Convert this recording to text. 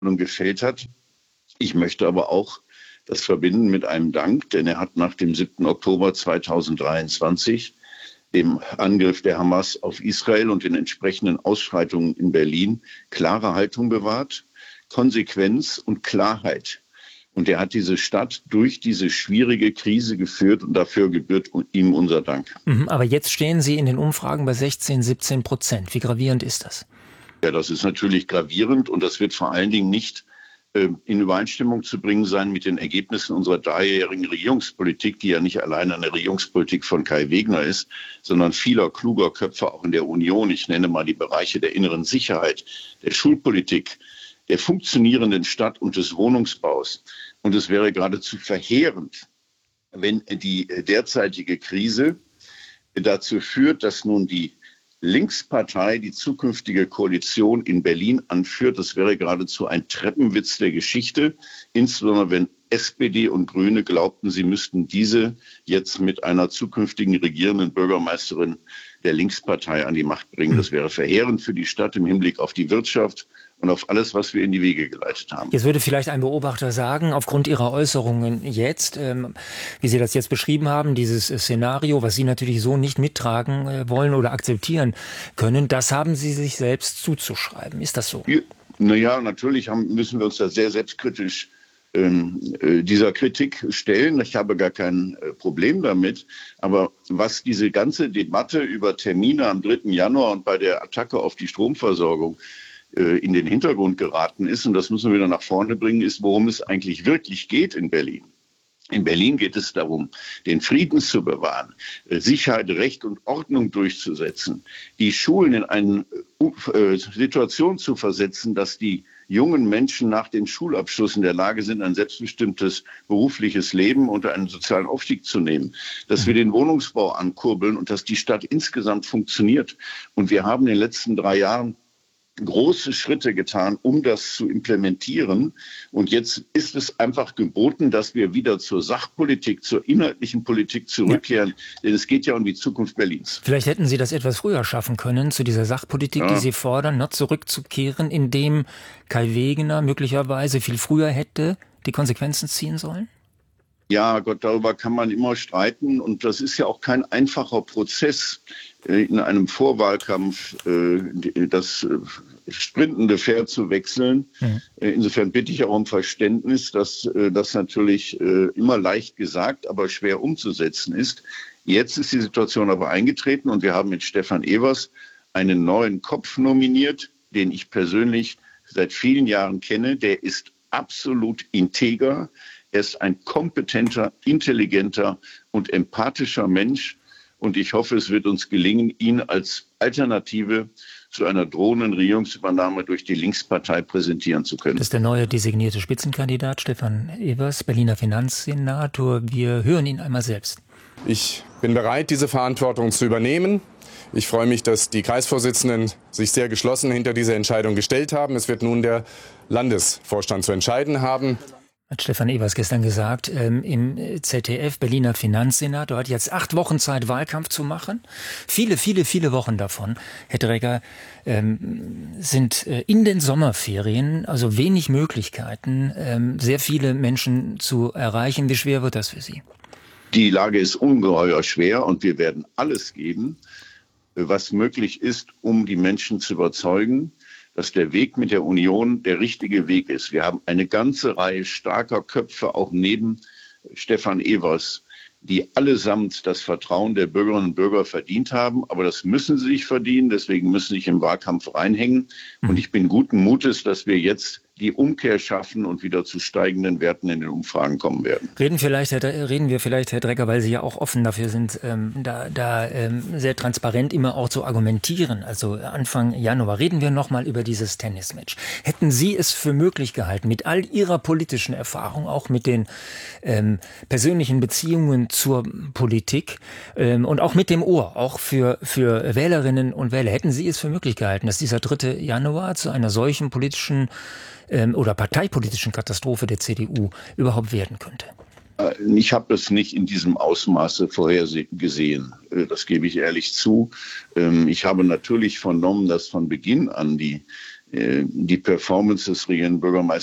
gefällt hat. Ich möchte aber auch das verbinden mit einem Dank, denn er hat nach dem 7. Oktober 2023, dem Angriff der Hamas auf Israel und den entsprechenden Ausschreitungen in Berlin, klare Haltung bewahrt, Konsequenz und Klarheit. Und er hat diese Stadt durch diese schwierige Krise geführt und dafür gebührt ihm unser Dank. Aber jetzt stehen Sie in den Umfragen bei 16-17%. Wie gravierend ist das? Ja, das ist natürlich gravierend und das wird vor allen Dingen nicht in Übereinstimmung zu bringen sein mit den Ergebnissen unserer dreijährigen Regierungspolitik, die ja nicht alleine eine Regierungspolitik von Kai Wegner ist, sondern vieler kluger Köpfe auch in der Union. Ich nenne mal die Bereiche der inneren Sicherheit, der Schulpolitik, der funktionierenden Stadt und des Wohnungsbaus. Und es wäre geradezu verheerend, wenn die derzeitige Krise dazu führt, dass nun die Linkspartei die zukünftige Koalition in Berlin anführt. Das wäre geradezu ein Treppenwitz der Geschichte, insbesondere wenn SPD und Grüne glaubten, sie müssten diese jetzt mit einer zukünftigen regierenden Bürgermeisterin der Linkspartei an die Macht bringen. Das wäre verheerend für die Stadt im Hinblick auf die Wirtschaft und auf alles, was wir in die Wege geleitet haben. Jetzt würde vielleicht ein Beobachter sagen, aufgrund Ihrer Äußerungen jetzt, wie Sie das jetzt beschrieben haben, dieses Szenario, was Sie natürlich so nicht mittragen wollen oder akzeptieren können, das haben Sie sich selbst zuzuschreiben. Ist das so? Naja, natürlich müssen wir uns da sehr selbstkritisch dieser Kritik stellen. Ich habe gar kein Problem damit. Aber was diese ganze Debatte über Termine am 3. Januar und bei der Attacke auf die Stromversorgung in den Hintergrund geraten ist, und das müssen wir wieder nach vorne bringen, ist, worum es eigentlich wirklich geht in Berlin. In Berlin geht es darum, den Frieden zu bewahren, Sicherheit, Recht und Ordnung durchzusetzen, die Schulen in eine Situation zu versetzen, dass die jungen Menschen nach dem Schulabschluss in der Lage sind, ein selbstbestimmtes berufliches Leben unter einen sozialen Aufstieg zu nehmen, dass wir den Wohnungsbau ankurbeln und dass die Stadt insgesamt funktioniert. Und wir haben in den letzten 3 Jahren große Schritte getan, um das zu implementieren. Und jetzt ist es einfach geboten, dass wir wieder zur Sachpolitik, zur inhaltlichen Politik zurückkehren. Ja. Denn es geht ja um die Zukunft Berlins. Vielleicht hätten Sie das etwas früher schaffen können, zu dieser Sachpolitik, die Sie fordern, noch zurückzukehren, indem Kai Wegner möglicherweise viel früher hätte die Konsequenzen ziehen sollen? Ja, Gott, darüber kann man immer streiten. Und das ist ja auch kein einfacher Prozess, in einem Vorwahlkampf das sprintende Pferd zu wechseln. Insofern bitte ich auch um Verständnis, dass das natürlich immer leicht gesagt, aber schwer umzusetzen ist. Jetzt ist die Situation aber eingetreten und wir haben mit Stefan Evers einen neuen Kopf nominiert, den ich persönlich seit vielen Jahren kenne. Der ist absolut integer. Er ist ein kompetenter, intelligenter und empathischer Mensch. Und ich hoffe, es wird uns gelingen, ihn als Alternative zu einer drohenden Regierungsübernahme durch die Linkspartei präsentieren zu können. Das ist der neue designierte Spitzenkandidat Stefan Evers, Berliner Finanzsenator. Wir hören ihn einmal selbst. Ich bin bereit, diese Verantwortung zu übernehmen. Ich freue mich, dass die Kreisvorsitzenden sich sehr geschlossen hinter diese Entscheidung gestellt haben. Es wird nun der Landesvorstand zu entscheiden haben. Hat Stefan Evers gestern gesagt, im ZDF, Berliner Finanzsenator, hat jetzt 8 Wochen Zeit, Wahlkampf zu machen. Viele Wochen davon, Herr Dregger, sind in den Sommerferien, also wenig Möglichkeiten, sehr viele Menschen zu erreichen. Wie schwer wird das für Sie? Die Lage ist ungeheuer schwer und wir werden alles geben, was möglich ist, um die Menschen zu überzeugen, dass der Weg mit der Union der richtige Weg ist. Wir haben eine ganze Reihe starker Köpfe, auch neben Stefan Evers, die allesamt das Vertrauen der Bürgerinnen und Bürger verdient haben. Aber das müssen sie sich verdienen, deswegen müssen sie sich im Wahlkampf reinhängen. Und ich bin guten Mutes, dass wir jetzt die Umkehr schaffen und wieder zu steigenden Werten in den Umfragen kommen werden. Reden wir vielleicht, Herr Dregger, weil Sie ja auch offen dafür sind, sehr transparent immer auch zu argumentieren. Also Anfang Januar reden wir nochmal über dieses Tennismatch. Hätten Sie es für möglich gehalten, mit all Ihrer politischen Erfahrung, auch mit den persönlichen Beziehungen zur Politik und auch mit dem Ohr, auch für Wählerinnen und Wähler, hätten Sie es für möglich gehalten, dass dieser 3. Januar zu einer solchen politischen oder parteipolitischen Katastrophe der CDU überhaupt werden könnte? Ich habe es nicht in diesem Ausmaße vorhergesehen. Das gebe ich ehrlich zu. Ich habe natürlich vernommen, dass von Beginn an die die Performance des regierenden Bürgermeisters